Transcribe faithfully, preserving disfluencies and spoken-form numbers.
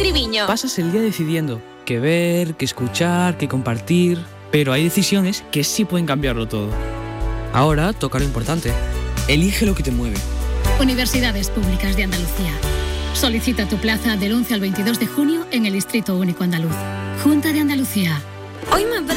Triviño. Pasas el día decidiendo qué ver, qué escuchar, qué compartir, pero hay decisiones que sí pueden cambiarlo todo. Ahora toca lo importante. Elige lo que te mueve. Universidades Públicas de Andalucía. Solicita tu plaza del once al veintidós de junio en el Distrito Único Andaluz. Junta de Andalucía. Hoy me